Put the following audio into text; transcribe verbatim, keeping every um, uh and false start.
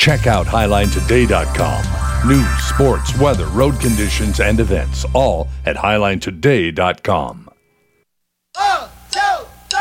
Check out highline today dot com. News, sports, weather, road conditions, and events, all at highline today dot com.